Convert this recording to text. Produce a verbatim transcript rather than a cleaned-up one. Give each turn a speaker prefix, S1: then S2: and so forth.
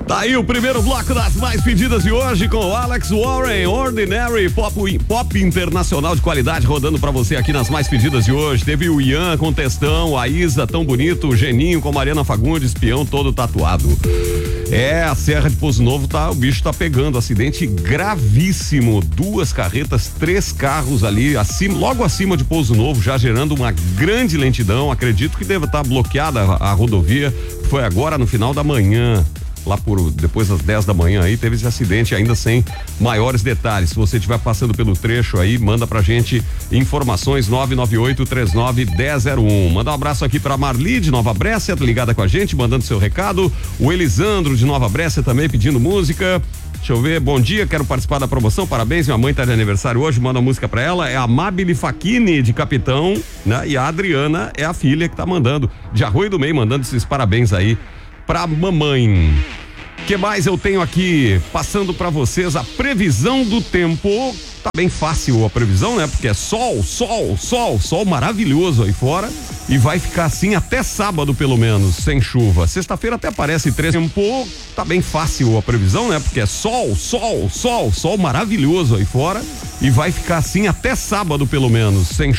S1: Tá aí o primeiro bloco das mais pedidas de hoje com o Alex Warren, Ordinary, pop, pop internacional de qualidade rodando pra você aqui nas mais pedidas de hoje. Teve o Ian com Textão, a Isa tão bonito, o Geninho com Mariana Fagundes, peão todo tatuado. É, a Serra de Pouso Novo tá, o bicho tá pegando, acidente gravíssimo, duas carretas, três carros ali, acima, logo acima de Pouso Novo, já gerando uma grande lentidão. Acredito que deve estar bloqueada a, a rodovia, foi agora no final da manhã. Lá por depois das dez da manhã aí teve esse acidente, ainda sem maiores detalhes. Se você estiver passando pelo trecho aí, manda pra gente informações nove nove oito três nove um zero zero um. Manda um abraço aqui pra Marli de Nova Brécia, ligada com a gente, mandando seu recado. O Elisandro de Nova Brécia também pedindo música. Deixa eu ver, bom dia, quero participar da promoção, parabéns, minha mãe tá de aniversário hoje, manda uma música pra ela, é a Mabile Facchini de Capitão, né? E a Adriana é a filha que tá mandando, de Arroio do Meio, mandando esses parabéns aí pra mamãe. Que mais eu tenho aqui passando pra vocês a previsão do tempo. Tá bem fácil a previsão, né? Porque é sol, sol, sol, sol maravilhoso aí fora e vai ficar assim até sábado pelo menos, sem chuva. Sexta-feira até parece três tempo. Tá bem fácil a previsão, né? Porque é sol, sol, sol, sol maravilhoso aí fora e vai ficar assim até sábado pelo menos, sem